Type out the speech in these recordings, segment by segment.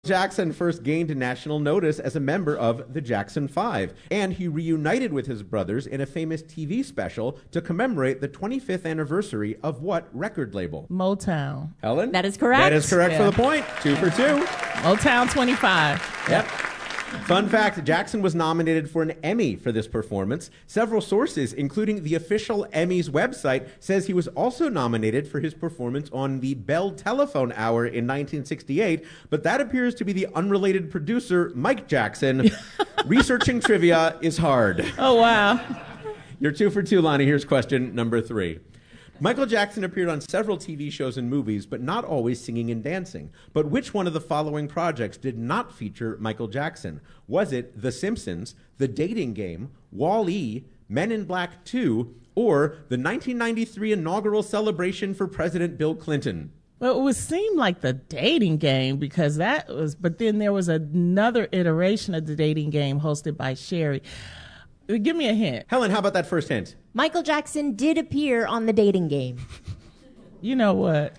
Jackson first gained national notice as a member of the Jackson 5, and he reunited with his brothers in a famous TV special to commemorate the 25th anniversary of what record label? Motown. Helen? That is correct. That is correct for the point. 2 for 2. Motown 25. Yep. Fun fact, Jackson was nominated for an Emmy for this performance. Several sources, including the official Emmys website, says he was also nominated for his performance on the Bell Telephone Hour in 1968, but that appears to be the unrelated producer, Mike Jackson. Researching trivia is hard. Oh, wow. You're 2 for 2, Lonnie. Here's question number 3. Michael Jackson appeared on several TV shows and movies, but not always singing and dancing. But which one of the following projects did not feature Michael Jackson? Was it The Simpsons, The Dating Game, Wall-E, Men in Black 2, or the 1993 inaugural celebration for President Bill Clinton? Well, it would seem like The Dating Game because that was, but then there was another iteration of The Dating Game hosted by Sherry. Give me a hint. Helen, how about that first hint? Michael Jackson did appear on The Dating Game. You know what?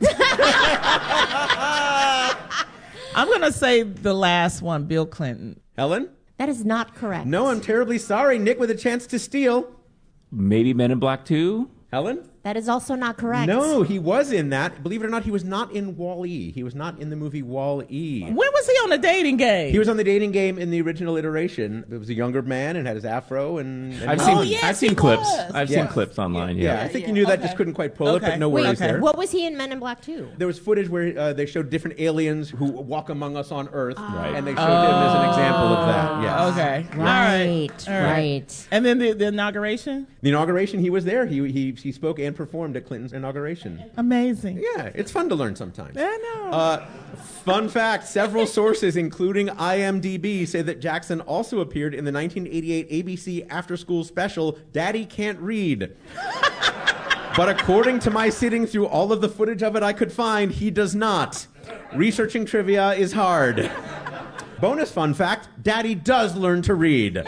I'm going to say the last one, Bill Clinton. Helen? That is not correct. No, I'm terribly sorry. Nick with a chance to steal. Maybe Men in Black 2? Helen? That is also not correct. No, he was in that. Believe it or not, he was not in Wall-E. He was not in the movie Wall-E. When was he on The Dating Game? He was on The Dating Game in the original iteration. It was a younger man and had his afro. And I've seen clips. I've seen clips online. Yeah, I think you knew that, just couldn't quite pull it, but no worries there. What was he in Men in Black 2? There was footage where they showed different aliens who walk among us on Earth, Right. and they showed him as an example of that. Yes. Okay. Right. All right. And then the inauguration? The inauguration, he was there. He spoke and performed at Clinton's inauguration. Amazing. Yeah, it's fun to learn sometimes. I know. Fun fact, several sources, including IMDb, say that Jackson also appeared in the 1988 ABC after-school special, Daddy Can't Read. But according to my sitting through all of the footage of it I could find, he does not. Researching trivia is hard. Bonus fun fact, Daddy does learn to read.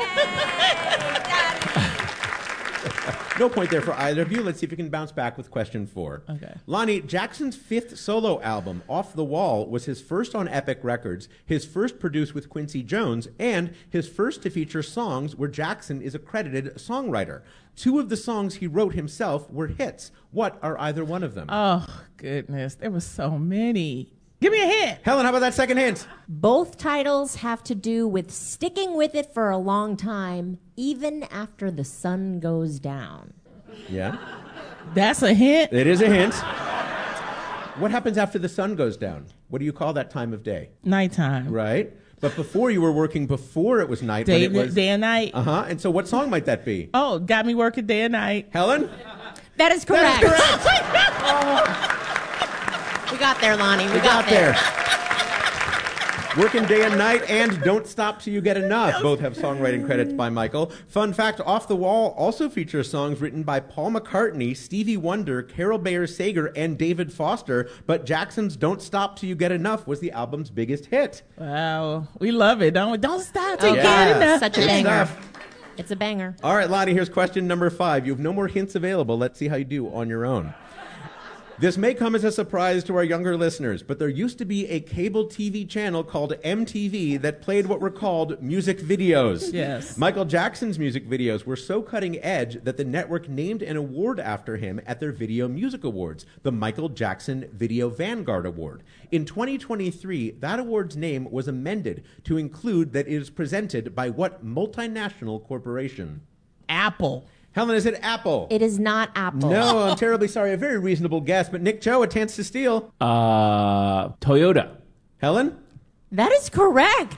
No point there for either of you. Let's see if you can bounce back with question 4. Okay. Lonnie, Jackson's 5th solo album, Off the Wall, was his first on Epic Records, his first produced with Quincy Jones, and his first to feature songs where Jackson is a credited songwriter. 2 of the songs he wrote himself were hits. What are either one of them? Oh, goodness. There were so many. Give me a hint. Helen, how about that second hint? Both titles have to do with sticking with it for a long time, even after the sun goes down. Yeah. That's a hint? It is a hint. What happens after the sun goes down? What do you call that time of day? Nighttime. Right. But before you were working before it was night. Day, when it was day and night. Uh-huh. And so what song might that be? Oh, got me working day and night. Helen? That is correct. That is correct. We got there, Lonnie. We got there. Working Day and Night and Don't Stop Till You Get Enough both have songwriting credits by Michael. Fun fact, Off the Wall also features songs written by Paul McCartney, Stevie Wonder, Carol Bayer Sager, and David Foster, but Jackson's Don't Stop Till You Get Enough was the album's biggest hit. Wow. We love it, don't we? Don't stop till you Yeah. get enough. Such a Good banger. stuff. It's a banger. All right, Lonnie, here's question number 5. You have no more hints available. Let's see how you do on your own. This may come as a surprise to our younger listeners, but there used to be a cable TV channel called MTV that played what were called music videos. Yes. Michael Jackson's music videos were so cutting edge that the network named an award after him at their Video Music Awards, the Michael Jackson Video Vanguard Award. In 2023, that award's name was amended to include that it is presented by what multinational corporation? Apple. Helen, is it Apple? It is not Apple. No, I'm terribly sorry. A very reasonable guess, but Nick Cho, a chance to steal. Toyota. Helen? That is correct.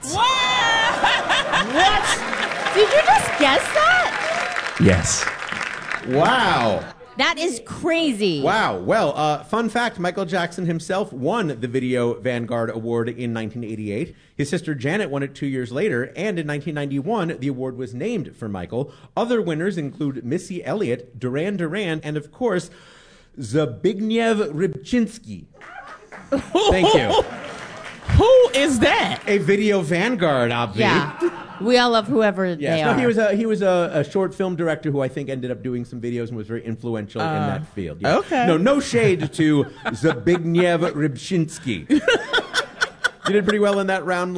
What? Did you just guess that? Yes. Wow. That is crazy. Wow. Well, fun fact, Michael Jackson himself won the Video Vanguard Award in 1988. His sister Janet won it 2 years later, and in 1991, the award was named for Michael. Other winners include Missy Elliott, Duran Duran, and of course, Zbigniew Rybczynski. Thank you. Who is that? A Video Vanguard, obviously. Yeah. We all love whoever they No, are. he was a short film director who I think ended up doing some videos and was very influential in that field. Yeah. Okay. No shade to Zbigniew Rybczynski. You did pretty well in that round.